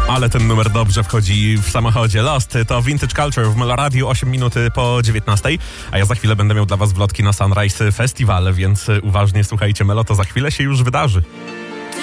Ale ten numer dobrze wchodzi w samochodzie. Lost to Vintage Culture w Meloradiu, 8 minut po 19. A ja za chwilę będę miał dla was wlotki na Sunrise Festival, więc uważnie słuchajcie, Melo, to za chwilę się już wydarzy.